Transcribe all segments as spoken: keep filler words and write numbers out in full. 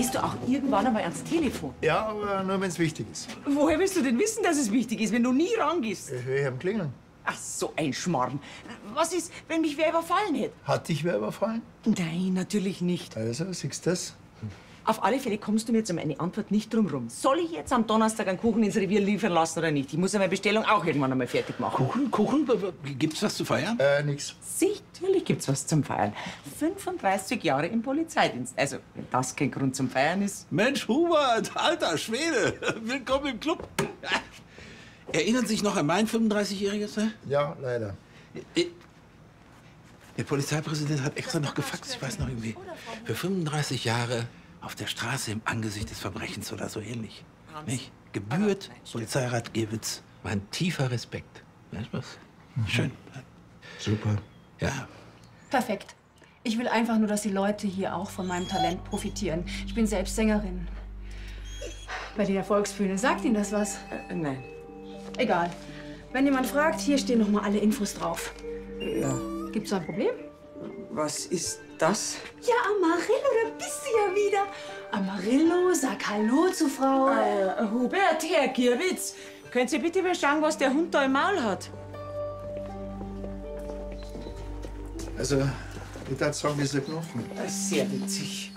gehst du auch irgendwann einmal ans Telefon? Ja, aber nur, wenn es wichtig ist. Woher willst du denn wissen, dass es wichtig ist, wenn du nie rangehst? Ich höre am Klingeln. Ach, so ein Schmarrn. Was ist, wenn mich wer überfallen hätte? Hat dich wer überfallen? Nein, natürlich nicht. Also, siehst du das? Auf alle Fälle kommst du mir jetzt um eine Antwort nicht drum rum. Soll ich jetzt am Donnerstag einen Kuchen ins Revier liefern lassen oder nicht? Ich muss ja meine Bestellung auch irgendwann einmal fertig machen. Kuchen? Kuchen? Gibt's was zu feiern? Äh, nix. Sicherlich gibt's was zum Feiern. fünfunddreißig Jahre im Polizeidienst. Also, wenn das kein Grund zum Feiern ist. Mensch, Hubert, alter Schwede, willkommen im Club. Erinnern Sie sich noch an mein fünfunddreißigjähriges? Ne? Ja, leider. Der Polizeipräsident hat extra noch gefaxt, ich weiß noch irgendwie, für fünfunddreißig Jahre auf der Straße im Angesicht des Verbrechens oder so ähnlich. Nicht? Gebührt, Polizeirat Gewitz. Mein tiefer Respekt. Weißt du was? Schön. Super. Ja. Perfekt. Ich will einfach nur, dass die Leute hier auch von meinem Talent profitieren. Ich bin selbst Sängerin. Bei der Volksbühne. Sagt Ihnen das was? Äh, nein. Egal. Wenn jemand fragt, hier stehen noch mal alle Infos drauf. Ja. Gibt's da ein Problem? Was ist das? Ja, Amarillo, da bist du ja wieder. Amarillo, sag Hallo zu Frau. Äh, Hubert, Herr Gierwitz, können Sie bitte mal schauen, was der Hund da im Maul hat? Also, ich würde sagen, das ist ein Knochen. Sehr witzig.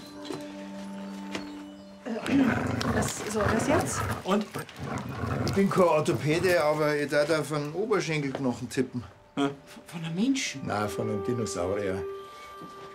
Was soll das jetzt? Und? Ich bin kein Orthopäde, aber ich darf auf einen Oberschenkelknochen tippen. Von einem Menschen? Nein, von einem Dinosaurier.